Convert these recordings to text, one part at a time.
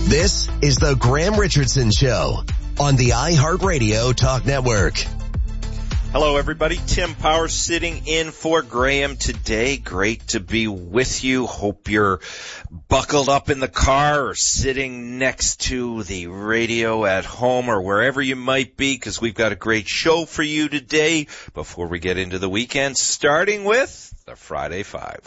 This is the Graham Richardson Show on the iHeartRadio Talk Network. Hello, everybody. Tim Powers sitting in for Graham today. Great to be with you. Hope you're buckled up in the car or sitting next to the radio at home or wherever you might be, because we've got a great show for you today before we get into the weekend, starting with the Friday Five.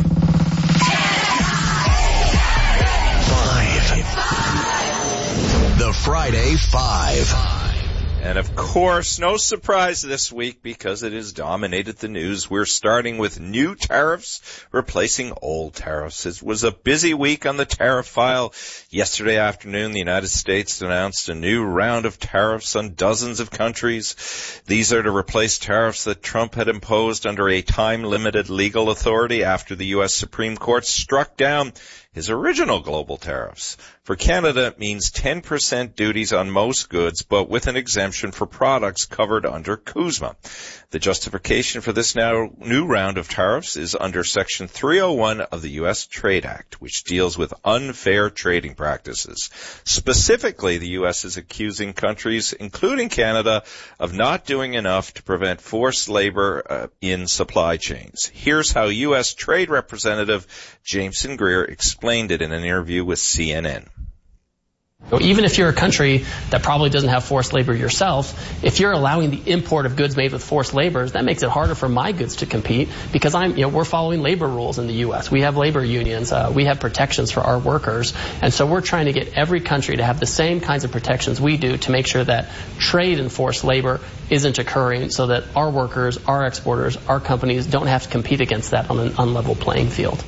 The Friday Five. And of course, no surprise this week because it has dominated the news. We're starting with new tariffs replacing old tariffs. It was a busy week on the tariff file. Yesterday afternoon, the United States announced a new round of tariffs on dozens of countries. These are to replace tariffs that Trump had imposed under a time-limited legal authority after the U.S. Supreme Court struck down his original global tariffs. For Canada, it means 10% duties on most goods, but with an exemption for products covered under CUSMA. The justification for this new round of tariffs is under Section 301 of the U.S. Trade Act, which deals with unfair trading practices. Specifically, the U.S. is accusing countries, including Canada, of not doing enough to prevent forced labor in supply chains. Here's how U.S. Trade Representative Jameson Greer explained it in an interview with CNN. Even if you're a country that probably doesn't have forced labor yourself, if you're allowing the import of goods made with forced labor, that makes it harder for my goods to compete because we're following labor rules in the U.S. We have labor unions. We have protections for our workers. And so we're trying to get every country to have the same kinds of protections we do to make sure that trade in forced labor isn't occurring so that our workers, our exporters, our companies don't have to compete against that on an unlevel playing field.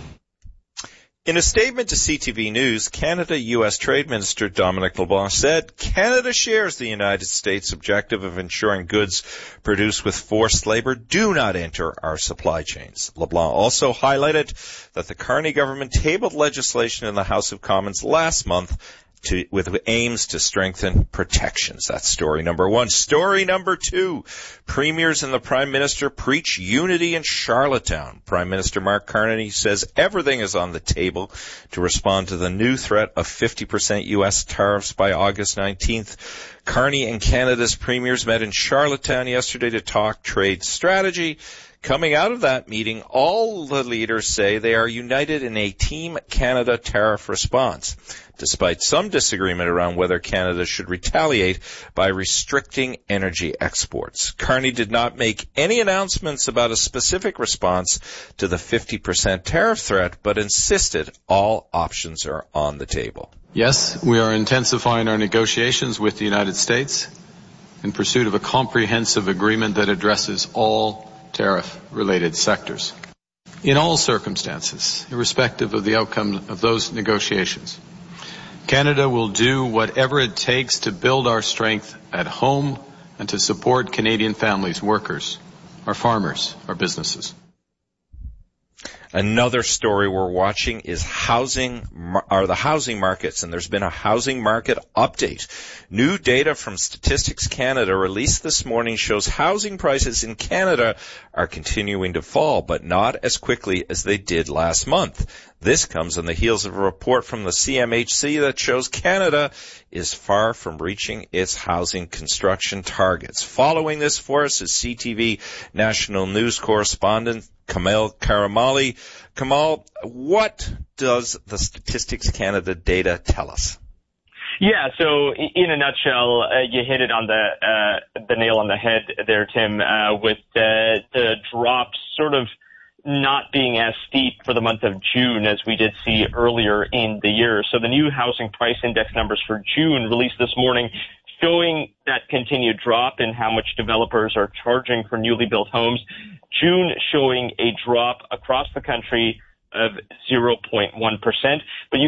In a statement to CTV News, Canada-U.S. Trade Minister Dominic LeBlanc said Canada shares the United States' objective of ensuring goods produced with forced labor do not enter our supply chains. LeBlanc also highlighted that the Carney government tabled legislation in the House of Commons last month with aims to strengthen protections. That's story number one. Story number two, premiers and the Prime Minister preach unity in Charlottetown. Prime Minister Mark Carney says everything is on the table to respond to the new threat of 50% U.S. tariffs by August 19th. Carney and Canada's premiers met in Charlottetown yesterday to talk trade strategy. Coming out of that meeting, all the leaders say they are united in a Team Canada tariff response, despite some disagreement around whether Canada should retaliate by restricting energy exports. Carney did not make any announcements about a specific response to the 50% tariff threat, but insisted all options are on the table. Yes, we are intensifying our negotiations with the United States in pursuit of a comprehensive agreement that addresses all tariff-related sectors. In all circumstances, irrespective of the outcome of those negotiations, Canada will do whatever it takes to build our strength at home and to support Canadian families, workers, our farmers, our businesses. Another story we're watching is the housing markets, and there's been a housing market update. New data from Statistics Canada released this morning shows housing prices in Canada are continuing to fall, but not as quickly as they did last month. This comes on the heels of a report from the CMHC that shows Canada is far from reaching its housing construction targets. Following this for us is CTV national news correspondent Kamal Karamali. Kamal, what does the Statistics Canada data tell us? Yeah, so in a nutshell, you hit it on the nail on the head there, Tim, with the drops sort of not being as steep for the month of June as we did see earlier in the year. So the new housing price index numbers for June released this morning showing that continued drop in how much developers are charging for newly built homes. June showing a drop across the country of 0.1%. But you